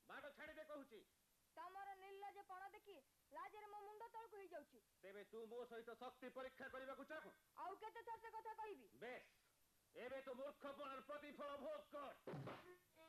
बाट छाड़ी दे कहूची तमर निर्लज पण देखि लाजरे मो मुंड तळकु होई जाउची तेबे तू मो सहित शक्ति परीक्षा करबा को चाहू आउ केते थर से कथा कहबी बेस एबे तो मूर्खपणर प्रतिफल भोग कर